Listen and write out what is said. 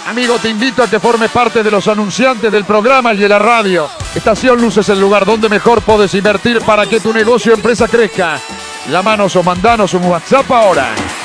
Amigo, te invito a que formes parte de los anunciantes del programa y de la radio. Estación Luz es el lugar donde mejor podés invertir para que tu negocio o empresa crezca. Llámanos o mandanos un WhatsApp ahora.